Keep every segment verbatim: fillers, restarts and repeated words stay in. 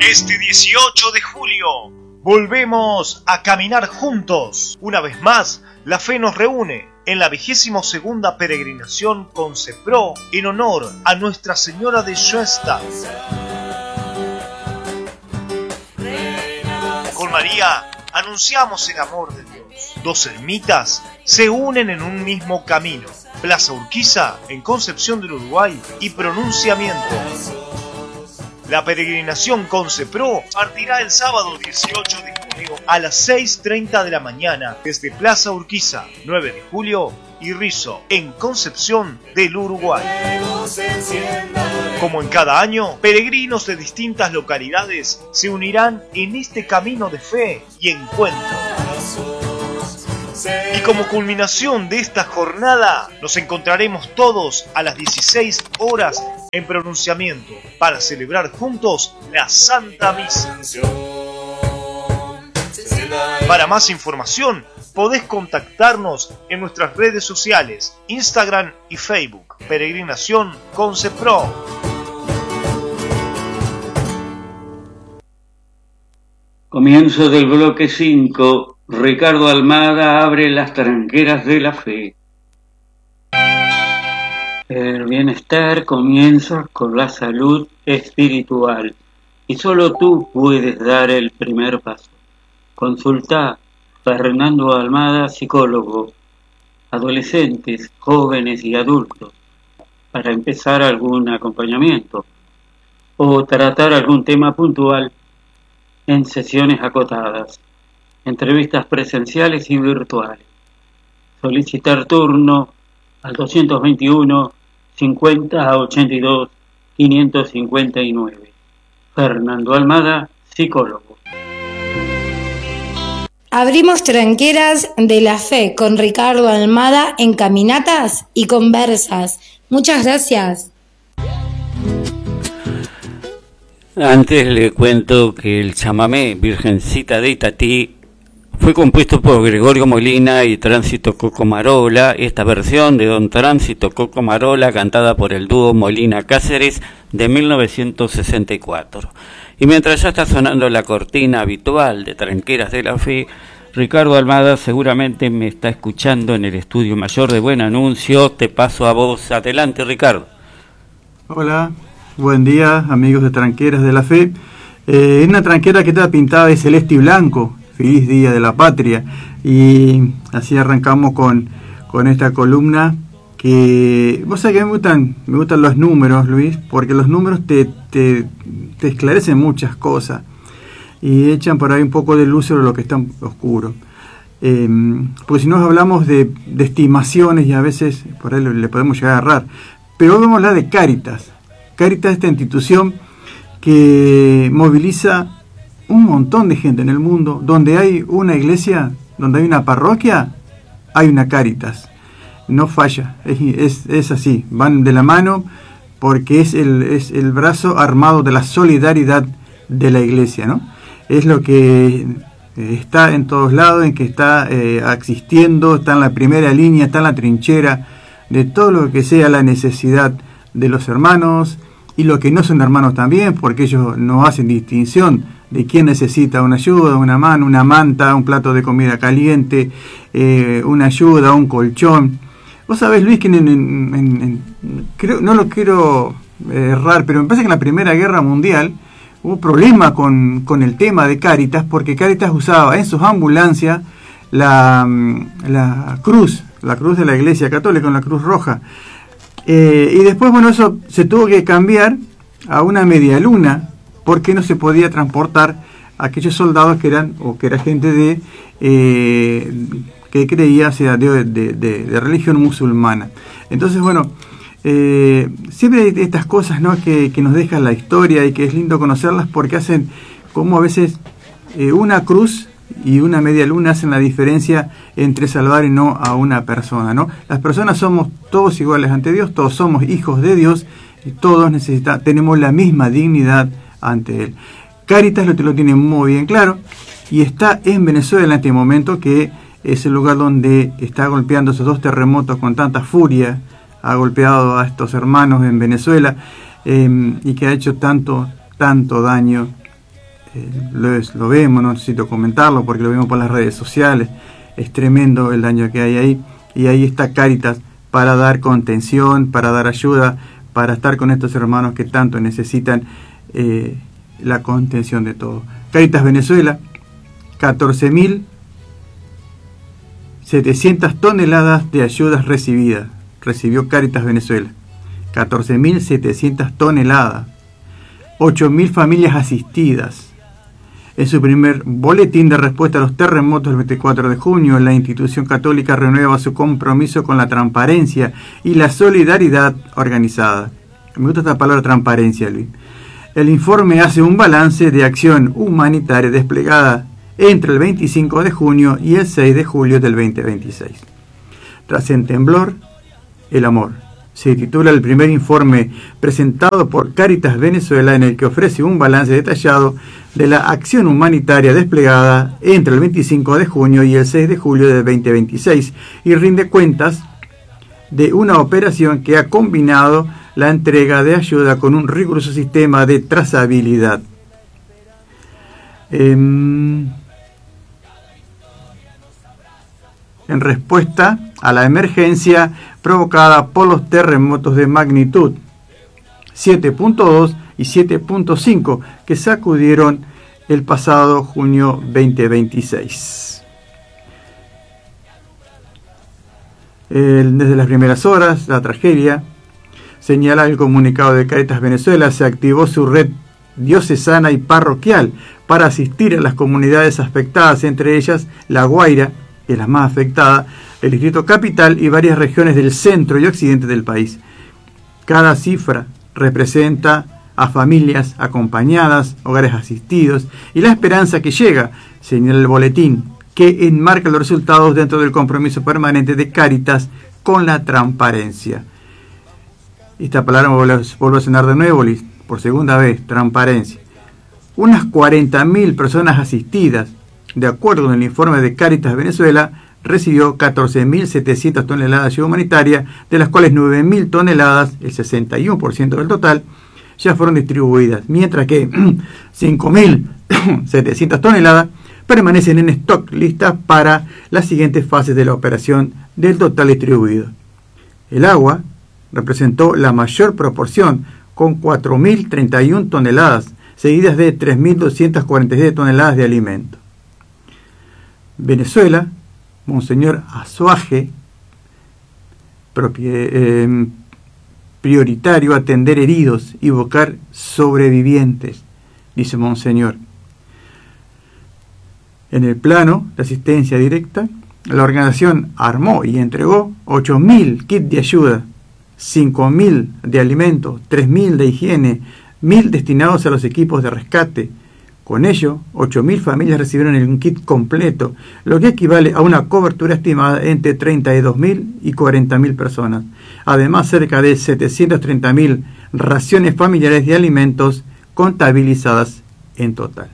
Este dieciocho de julio volvemos a caminar juntos. Una vez más, la fe nos reúne en la vigésimo segunda peregrinación Concepro en honor a Nuestra Señora de Schoenstatt. Con María anunciamos el amor de Dios. Dos ermitas se unen en un mismo camino. Plaza Urquiza en Concepción del Uruguay y pronunciamiento. La peregrinación Concepro partirá el sábado dieciocho de junio a las seis y treinta de la mañana desde Plaza Urquiza, nueve de julio, y Rizo, en Concepción del Uruguay. Como en cada año, peregrinos de distintas localidades se unirán en este camino de fe y encuentro. Y como culminación de esta jornada, nos encontraremos todos a las dieciséis horas en pronunciamiento para celebrar juntos la Santa Misa. Para más información, podés contactarnos en nuestras redes sociales, Instagram y Facebook, Peregrinación Concepro. Comienzo del bloque cinco. Ricardo Almada abre las tranqueras de la fe. El bienestar comienza con la salud espiritual y solo tú puedes dar el primer paso. Consulta Fernando Almada, psicólogo, adolescentes, jóvenes y adultos, para empezar algún acompañamiento o tratar algún tema puntual en sesiones acotadas. Entrevistas presenciales y virtuales. Solicitar turno al doscientos veintiuno, cincuenta ochenta y dos, quinientos cincuenta y nueve. Fernando Almada, psicólogo. Abrimos tranqueras de la fe con Ricardo Almada en caminatas y conversas. Muchas gracias. Antes le cuento que el chamamé Virgencita de Itatí fue compuesto por Gregorio Molina y Tránsito Cocomarola. Esta versión de Don Tránsito Cocomarola, cantada por el dúo Molina Cáceres, de mil novecientos sesenta y cuatro. Y mientras ya está sonando la cortina habitual de Tranqueras de la Fe, Ricardo Almada seguramente me está escuchando en el estudio mayor de Buen Anuncio. Te paso a vos. Adelante, Ricardo. Hola, buen día, amigos de Tranqueras de la Fe. Eh, es una tranquera que está pintada de celeste y blanco. Feliz Día de la Patria. Y así arrancamos con, con esta columna que... Vos sabés que me gustan, me gustan los números, Luis, porque los números te, te, te esclarecen muchas cosas y echan por ahí un poco de luz sobre lo que está oscuro. Eh, porque si no hablamos de, de estimaciones y a veces por ahí le, le podemos llegar a errar. Pero hoy vamos a hablar de Cáritas. Cáritas es esta institución que moviliza un montón de gente en el mundo. Donde hay una iglesia, donde hay una parroquia, hay una Cáritas. No falla, es, es, es así, van de la mano porque es el, es el brazo armado de la solidaridad de la iglesia, ¿no? Es lo que está en todos lados, en que está eh, existiendo, está en la primera línea, está en la trinchera de todo lo que sea la necesidad de los hermanos y los que no son hermanos también, porque ellos no hacen distinción de quién necesita una ayuda, una mano, una manta, un plato de comida caliente, eh, una ayuda, un colchón. Vos sabés, Luis, que en, en, en, en, creo, no lo quiero errar, pero me parece que en la Primera Guerra Mundial hubo problema con, con el tema de Cáritas, porque Cáritas usaba en sus ambulancias la, la cruz, la cruz de la Iglesia Católica, la Cruz Roja. Eh, y después, bueno, eso se tuvo que cambiar a una media luna, porque no se podía transportar a aquellos soldados que eran, o que era gente de... Eh, que creía, o sea, de, de, de, de religión musulmana. Entonces, bueno, eh, siempre hay estas cosas, ¿no?, que, que nos deja la historia y que es lindo conocerlas porque hacen como a veces eh, una cruz y una media luna hacen la diferencia entre salvar y no a una persona, ¿no? Las personas somos todos iguales ante Dios, todos somos hijos de Dios y todos necesitamos, tenemos la misma dignidad ante Él. Cáritas lo, lo tiene muy bien claro y está en Venezuela en este momento, que es el lugar donde está golpeando esos dos terremotos con tanta furia, ha golpeado a estos hermanos en Venezuela eh, y que ha hecho tanto, tanto daño eh, lo, es, lo vemos, no necesito comentarlo porque lo vemos por las redes sociales, es tremendo el daño que hay ahí, y ahí está Cáritas para dar contención, para dar ayuda, para estar con estos hermanos que tanto necesitan eh, la contención de todo. Cáritas Venezuela, catorce mil setecientas toneladas de ayudas recibidas, recibió Cáritas Venezuela, catorce mil setecientas toneladas, ocho mil familias asistidas. En su primer boletín de respuesta a los terremotos del veinticuatro de junio, la institución católica renueva su compromiso con la transparencia y la solidaridad organizada. Me gusta esta palabra transparencia, Luis. El informe hace un balance de acción humanitaria desplegada entre el veinticinco de junio y el seis de julio del veinte veintiséis. Tras el temblor, el amor. Se titula el primer informe presentado por Cáritas Venezuela, en el que ofrece un balance detallado de la acción humanitaria desplegada entre el veinticinco de junio y el seis de julio del veinte veintiséis y rinde cuentas de una operación que ha combinado la entrega de ayuda con un riguroso sistema de trazabilidad. Eh, en respuesta a la emergencia provocada por los terremotos de magnitud siete punto dos y siete punto cinco que sacudieron el pasado junio veinte veintiséis. El, desde las primeras horas, la tragedia, señala el comunicado de Cáritas Venezuela, se activó su red diocesana y parroquial para asistir a las comunidades afectadas, entre ellas La Guaira, que es la más afectada, el Distrito Capital y varias regiones del centro y occidente del país. Cada cifra representa a familias acompañadas, hogares asistidos y la esperanza que llega, señala el boletín, que enmarca los resultados dentro del compromiso permanente de Cáritas con la transparencia. Esta palabra vuelve a sonar de nuevo, Liz, por segunda vez, transparencia. Unas cuarenta mil personas asistidas, de acuerdo con el informe de Cáritas Venezuela, recibió catorce mil setecientas toneladas de ayuda humanitaria, de las cuales nueve mil toneladas, el sesenta y uno por ciento del total, ya fueron distribuidas, mientras que cinco mil setecientas toneladas permanecen en stock listas para las siguientes fases de la operación del total distribuido. El agua representó la mayor proporción, con cuatro mil treinta y una toneladas, seguidas de tres mil doscientas cuarenta y siete toneladas de alimento. Venezuela, Monseñor Azuaje, eh, prioritario atender heridos y buscar sobrevivientes, dice Monseñor. En el plano de asistencia directa, la organización armó y entregó ocho mil kits de ayuda, cinco mil de alimentos, tres mil de higiene, mil destinados a los equipos de rescate. Con ello, ocho mil familias recibieron un kit completo, lo que equivale a una cobertura estimada entre treinta y dos mil y cuarenta mil personas. Además, cerca de setecientas treinta mil raciones familiares de alimentos contabilizadas en total.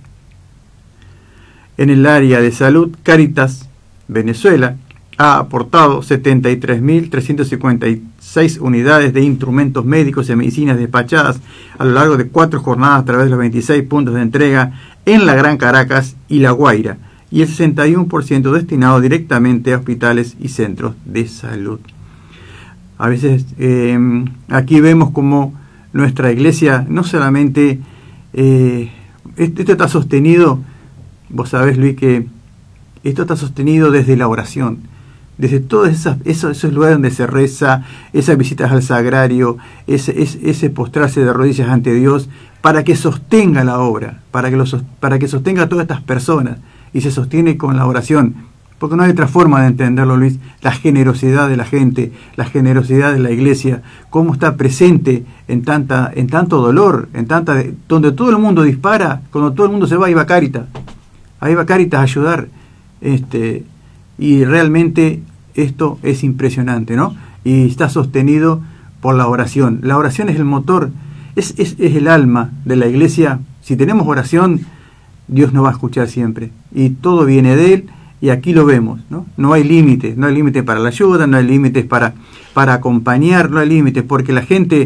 En el área de salud, Cáritas Venezuela ha aportado setenta y tres mil trescientas cincuenta y seis unidades de instrumentos médicos y medicinas despachadas a lo largo de cuatro jornadas a través de los veintiséis puntos de entrega en la Gran Caracas y La Guaira, y el sesenta y uno por ciento destinado directamente a hospitales y centros de salud. A veces eh, aquí vemos como nuestra iglesia no solamente, eh, esto está sostenido, vos sabés, Luis, que esto está sostenido desde la oración, desde todos esas, esos, esos lugares donde se reza, esas visitas al sagrario, ese, ese, ese postrarse de rodillas ante Dios, para que sostenga la obra, para que, lo, para que sostenga a todas estas personas, y se sostiene con la oración, porque no hay otra forma de entenderlo, Luis, la generosidad de la gente, la generosidad de la iglesia, cómo está presente en tanta, en tanto dolor, en tanta, donde todo el mundo dispara, cuando todo el mundo se va, ahí va Cáritas, ahí va Cáritas a ayudar, este, y realmente esto es impresionante, ¿no? Y está sostenido por la oración. La oración es el motor, es, es, es el alma de la iglesia. Si tenemos oración, Dios nos va a escuchar siempre, y todo viene de Él. Y aquí lo vemos, ¿no? No hay límites, no hay límites para la ayuda, no hay límites para, para acompañar, no hay límites, porque la gente,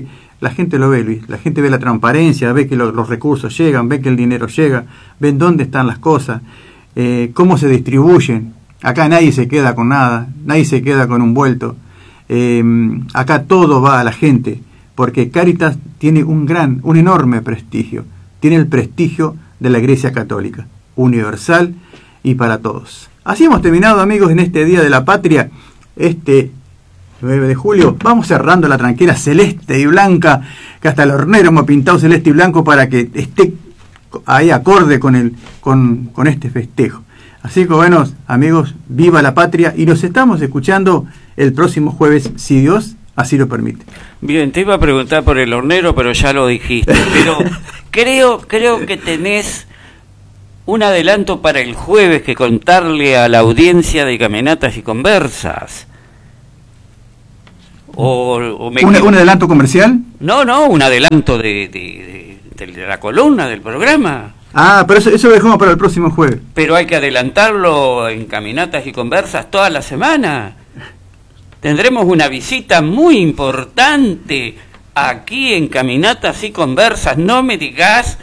la gente lo ve, Luis, la gente ve la transparencia, ve que lo, los recursos llegan, ve que el dinero llega, ven dónde están las cosas, eh, cómo se distribuyen. Acá nadie se queda con nada, nadie se queda con un vuelto. Eh, acá todo va a la gente, porque Cáritas tiene un gran, un enorme prestigio. Tiene el prestigio de la Iglesia Católica, universal y para todos. Así hemos terminado, amigos, en este Día de la Patria, este nueve de julio. Vamos cerrando la tranquera celeste y blanca, que hasta el hornero hemos pintado celeste y blanco para que esté ahí acorde con, el, con, con este festejo. Así que bueno, amigos, viva la patria, y nos estamos escuchando el próximo jueves, si Dios así lo permite. Bien, te iba a preguntar por el hornero, pero ya lo dijiste. Pero creo, creo que tenés un adelanto para el jueves que contarle a la audiencia de Caminatas y Conversas. O, o me ¿Un, ¿Un adelanto comercial? No, no, un adelanto de, de, de, de la columna del programa. Ah, pero eso, eso lo dejamos para el próximo jueves. Pero hay que adelantarlo en Caminatas y Conversas toda la semana. Tendremos una visita muy importante aquí en Caminatas y Conversas. No me digas.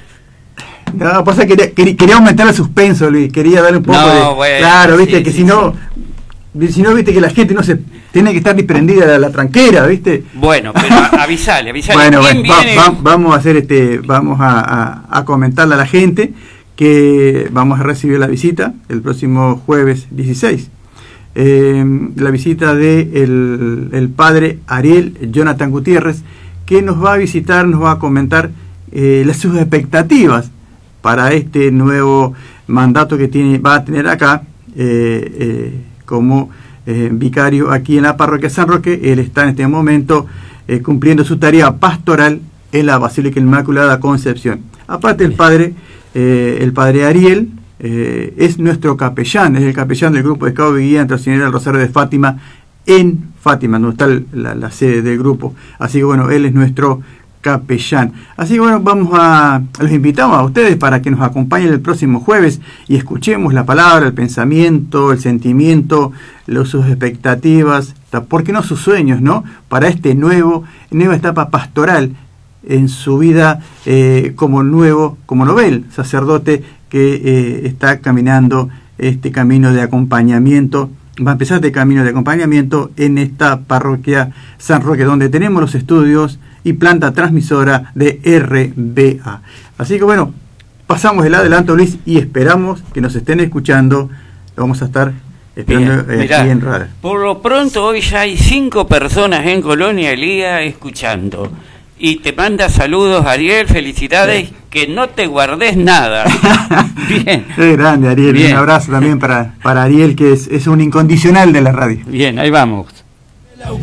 No, pasa que quería, quería aumentar el suspenso, Luis. Quería darle un poco no, de... Bueno, claro, viste, sí, que sí, si no... Sí. Si no, viste que la gente no se... Tiene que estar desprendida de la, la tranquera, ¿viste? Bueno, pero avisale, avisale. Bueno, ¿Quién bueno, viene? Va, va, vamos a hacer este, vamos a, a, a comentarle a la gente que vamos a recibir la visita el próximo jueves dieciséis. Eh, la visita de el, el padre Ariel Jonathan Gutiérrez, que nos va a visitar, nos va a comentar eh, las sus expectativas para este nuevo mandato que tiene, va a tener acá eh, eh, como Eh, vicario aquí en la parroquia San Roque. Él está en este momento eh, cumpliendo su tarea pastoral en la Basílica Inmaculada Concepción. Aparte, el padre eh, el padre Ariel eh, es nuestro capellán, es el capellán del grupo de Cabo de Guía Nuestra Señora del Rosario de Fátima en Fátima, donde está el, la, la sede del grupo. Así que bueno, él es nuestro capellán. Así que bueno, vamos a los invitamos a ustedes para que nos acompañen el próximo jueves y escuchemos la palabra, el pensamiento, el sentimiento, los, sus expectativas, ¿por qué no sus sueños, no? Para este nuevo, nueva etapa pastoral en su vida eh, como nuevo, como novel sacerdote que eh, está caminando este camino de acompañamiento. Va a empezar este camino de acompañamiento en esta parroquia San Roque, donde tenemos los estudios y planta transmisora de R B A. Así que bueno, pasamos el adelanto, Luis, y esperamos que nos estén escuchando. Lo vamos a estar esperando Bien, eh, mirá, aquí en radio. Por lo pronto hoy ya hay cinco personas en Colonia Elía escuchando. Y te manda saludos, Ariel, felicidades, sí. Que no te guardes nada. Bien. Qué grande, Ariel. Bien. Un abrazo también para, para Ariel, que es, es un incondicional de la radio. Bien, ahí vamos.